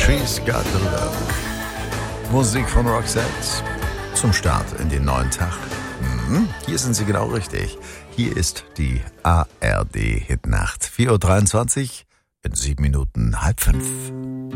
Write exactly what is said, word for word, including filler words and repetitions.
She's Got the Love. Musik von Roxette zum Start in den neuen Tag. Hm, hier sind Sie genau richtig. Hier ist die A R D Hitnacht. vier Uhr dreiundzwanzig, in sieben Minuten halb fünf.